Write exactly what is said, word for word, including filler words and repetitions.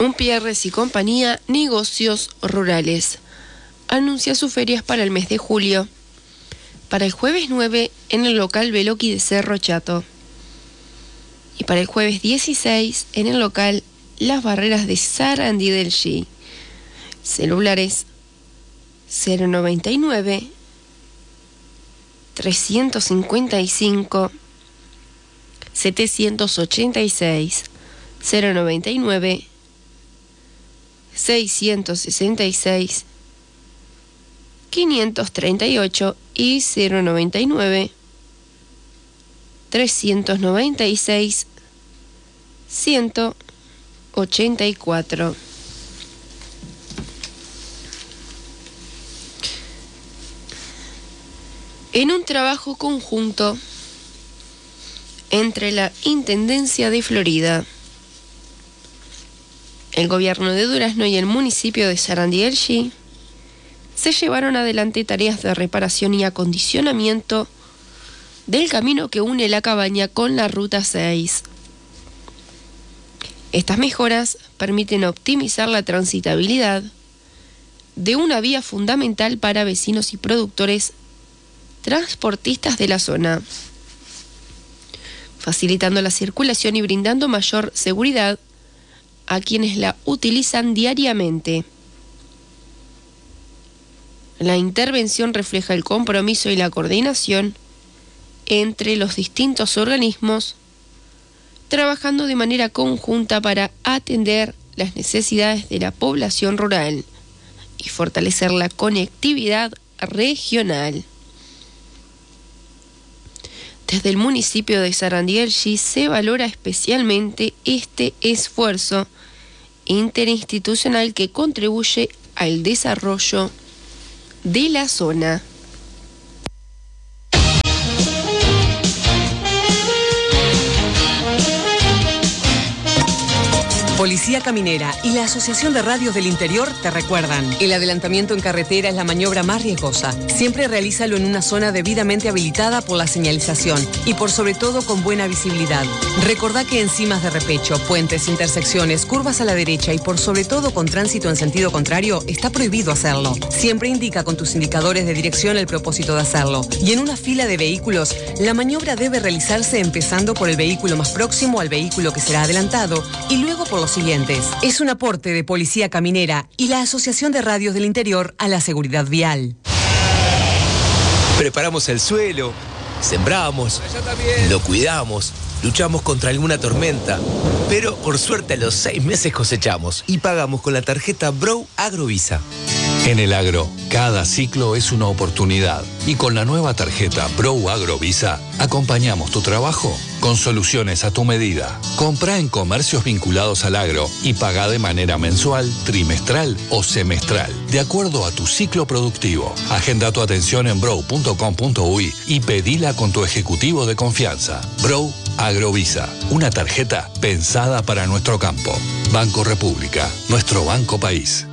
Umpierres y compañía, negocios rurales. Anuncia sus ferias para el mes de julio. Para el jueves nueve en el local Beloki de Cerro Chato. Y para el jueves dieciséis en el local Las Barreras de Sarandí del G. Celulares cero noventa y nueve, trescientos cincuenta y cinco, setecientos ochenta y seis, cero noventa y nueve, seiscientos sesenta y seis, quinientos treinta y ocho y cero noventa y nueve, trescientos noventa y seis, ciento ochenta y cuatro. En un trabajo conjunto entre la Intendencia de Florida, el gobierno de Durazno y el municipio de Sarandí del G, se llevaron adelante tareas de reparación y acondicionamiento del camino que une la cabaña con la Ruta seis. Estas mejoras permiten optimizar la transitabilidad de una vía fundamental para vecinos y productores transportistas de la zona, facilitando la circulación y brindando mayor seguridad a quienes la utilizan diariamente. La intervención refleja el compromiso y la coordinación entre los distintos organismos, trabajando de manera conjunta para atender las necesidades de la población rural y fortalecer la conectividad regional. Desde el municipio de Sarandí del G se valora especialmente este esfuerzo interinstitucional que contribuye al desarrollo de la zona. Policía Caminera y la Asociación de Radios del Interior te recuerdan: el adelantamiento en carretera es la maniobra más riesgosa. Siempre realízalo en una zona debidamente habilitada por la señalización y por sobre todo con buena visibilidad. Recordá que en cimas de repecho, puentes, intersecciones, curvas a la derecha y por sobre todo con tránsito en sentido contrario, está prohibido hacerlo. Siempre indica con tus indicadores de dirección el propósito de hacerlo. Y en una fila de vehículos, la maniobra debe realizarse empezando por el vehículo más próximo al vehículo que será adelantado y luego por los siguientes. Es un aporte de Policía Caminera y la Asociación de Radios del Interior a la seguridad vial. Preparamos el suelo, sembramos, lo cuidamos, luchamos contra alguna tormenta, pero por suerte a los seis meses cosechamos y pagamos con la tarjeta Bro Agrovisa. En el agro, cada ciclo es una oportunidad y con la nueva tarjeta Bro Agrovisa acompañamos tu trabajo con soluciones a tu medida. Compra en comercios vinculados al agro y paga de manera mensual, trimestral o semestral, de acuerdo a tu ciclo productivo. Agenda tu atención en bro punto com punto uy y pedila con tu ejecutivo de confianza. Bro Agrovisa, una tarjeta pensada para nuestro campo. Banco República, nuestro banco país.